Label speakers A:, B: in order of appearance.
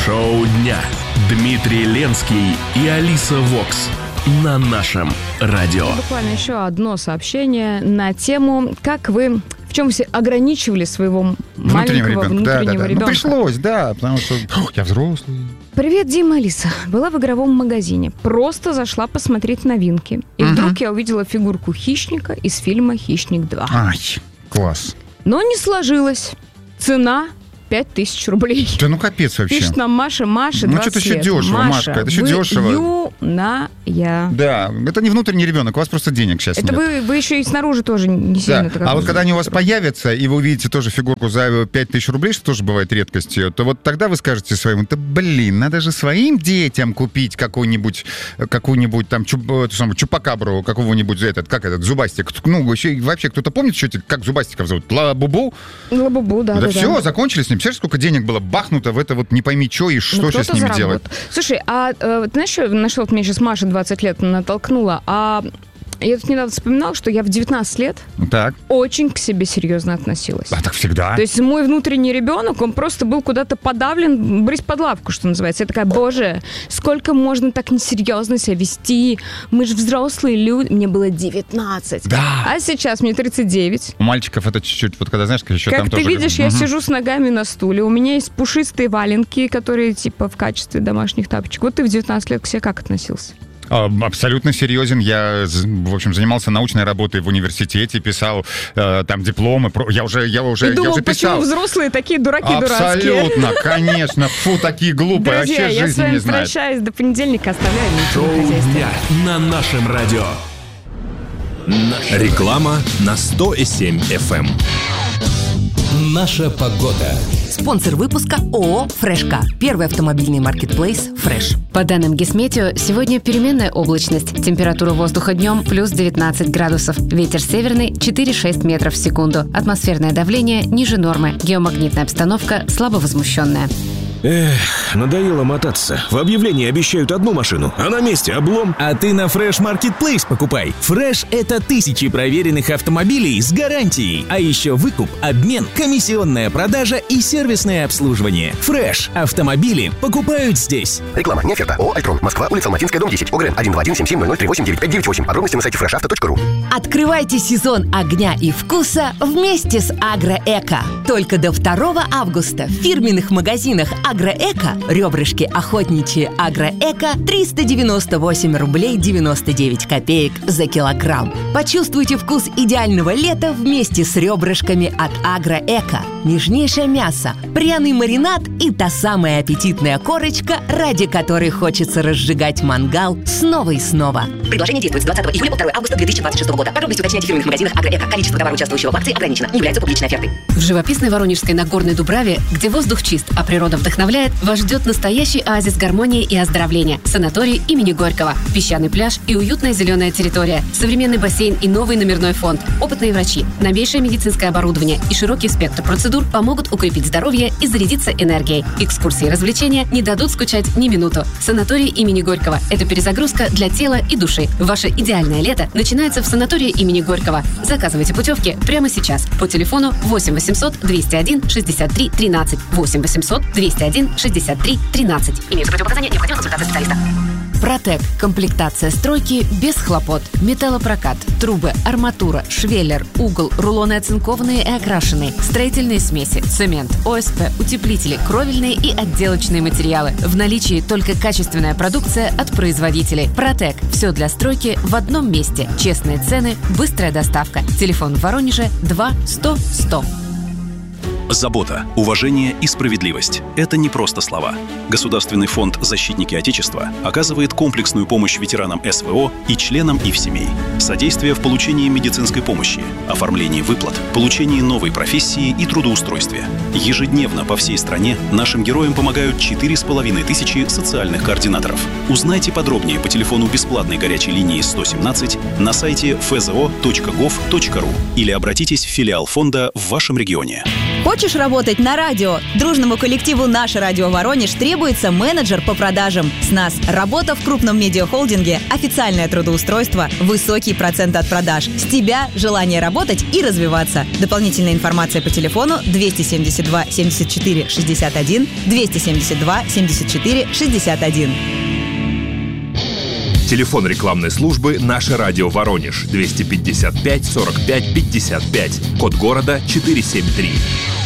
A: Шоу дня. Дмитрий Ленский и Алиса Вокс на нашем радио.
B: Буквально еще одно сообщение на тему, как вы... В чем вы ограничивали своего маленького внутреннего ребенка?
C: Ну, пришлось, да, потому что я взрослый.
B: Привет, Дима, Алиса. Была в игровом магазине. Просто зашла посмотреть новинки. И вдруг я увидела фигурку хищника из фильма «Хищник 2».
C: Ай, класс.
B: Но не сложилось. Цена 5000 рублей.
C: Да ну капец вообще.
B: Пишет нам Маша, 20 лет.
C: Ну что-то еще дешево, Машка, это еще дешево.
B: Юная.
C: Да, это не внутренний ребенок, у вас просто денег сейчас
B: это
C: нет.
B: вы еще и снаружи тоже не сильно.
C: Да. А вот когда они у вас появятся, и вы увидите тоже фигурку за 5000 рублей, что тоже бывает редкостью, то вот тогда вы скажете своему, надо же своим детям купить какую-нибудь там чупакабру, какого-нибудь зубастик. Ну, вообще кто-то помнит, как зубастиков зовут? Лабубу?
B: Лабубу, да.
C: Да все, закончили с ним. Представляешь, сколько денег было бахнуто в это вот не пойми что и что сейчас с ними делать.
B: Слушай, ты знаешь, на что меня сейчас Маша 20 лет натолкнула? Я тут недавно вспоминала, что я в 19 лет очень к себе серьезно относилась.
C: А так всегда.
B: То есть мой внутренний ребенок, он просто был куда-то подавлен, брысь под лавку, что называется. Я такая, боже, сколько можно так несерьезно себя вести? Мы же взрослые люди. Мне было 19.
C: Да.
B: А сейчас мне 39.
C: У мальчиков это чуть-чуть, вот когда, знаешь, еще
B: как
C: там
B: ты
C: тоже...
B: видишь, я сижу с ногами на стуле. У меня есть пушистые валенки, которые типа в качестве домашних тапочек. Вот ты в 19 лет к себе как относился?
C: Абсолютно серьезен. Я, в общем, занимался научной работой в университете, писал там дипломы. Я уже
B: думал,
C: писал.
B: Почему взрослые такие дураки дурацкие?
C: Абсолютно, конечно. Фу, такие глупые.
B: Друзья,
C: вообще
B: я
C: жизни
B: с вами
C: не знаю.
B: прощаюсь. До понедельника. Оставляю
A: Шоу дня на нашем радио.
D: Реклама на 100,7 FM. Наша погода.
E: Спонсор выпуска ООО «Фрешка». Первый автомобильный маркетплейс «Фреш».
F: По данным Гисметео, сегодня переменная облачность. Температура воздуха днем плюс 19 градусов. Ветер северный 4-6 метров в секунду. Атмосферное давление ниже нормы. Геомагнитная обстановка слабо возмущенная.
D: Эх, надоело мотаться. В объявлении обещают одну машину, а на месте облом.
G: А ты на Fresh Marketplace покупай. Fresh — это тысячи проверенных автомобилей с гарантией. А еще выкуп, обмен, комиссионная продажа и сервисное обслуживание. Fresh. Автомобили покупают здесь.
H: Реклама, не оферта. ООО «Альтрон». Москва, улица Алматинская, дом 10. ОГРН 1217700389598. Подробности на сайте freshauto.ru.
E: Открывайте сезон огня и вкуса вместе с Агроэко. Только до 2 августа в фирменных магазинах Агроэко, ребрышки охотничьи Агроэко, 398 рублей 99 копеек за килограмм. Почувствуйте вкус идеального лета вместе с ребрышками от Агроэко. Нежнейшее мясо, пряный маринад и та самая аппетитная корочка, ради которой хочется разжигать мангал снова и снова.
I: Предложение действует с 20 июля по 2 августа 2026 года. Подробности уточняйте в фирменных магазинах Агроэко. Количество товара, участвующего в акции, ограничено. Не является публичной офертой.
F: В живописной Воронежской Нагорной Дубраве, где воздух чист, а природа вдохновляет, вас ждет настоящий оазис гармонии и оздоровления. Санаторий имени Горького. Песчаный пляж и уютная зеленая территория. Современный бассейн и новый номерной фонд. Опытные врачи, новейшее медицинское оборудование и широкий спектр процедур помогут укрепить здоровье и зарядиться энергией. Экскурсии и развлечения не дадут скучать ни минуту. Санаторий имени Горького – это перезагрузка для тела и души. Ваше идеальное лето начинается в санатории имени Горького. Заказывайте путевки прямо сейчас по телефону 8 800 201 63 13. 8 800 201 63 13.
I: Имеются противопоказания, необходима консультация специалиста.
E: Протек. Комплектация стройки без хлопот. Металлопрокат, трубы, арматура, швеллер, угол, рулоны оцинкованные и окрашенные, строительные смеси, цемент, ОСП, утеплители, кровельные и отделочные материалы. В наличии только качественная продукция от производителей. Протек. Все для стройки в одном месте. Честные цены, быстрая доставка. Телефон в Воронеже 2 100 100.
J: Забота, уважение и справедливость – это не просто слова. Государственный фонд «Защитники Отечества» оказывает комплексную помощь ветеранам СВО и членам их семей. Содействие в получении медицинской помощи, оформлении выплат, получении новой профессии и трудоустройстве. Ежедневно по всей стране нашим героям помогают 4500 социальных координаторов. Узнайте подробнее по телефону бесплатной горячей линии 117 на сайте fzo.gov.ru или обратитесь в филиал фонда в вашем регионе.
K: Хочешь работать на радио? Дружному коллективу «Наше радио Воронеж» требуется менеджер по продажам. С нас работа в крупном медиахолдинге, официальное трудоустройство, высокий процент от продаж. С тебя желание работать и развиваться. Дополнительная информация по телефону 272 74 61, 272 74 61.
L: Телефон рекламной службы «Наше радио Воронеж» 255 45 55. Код города 473.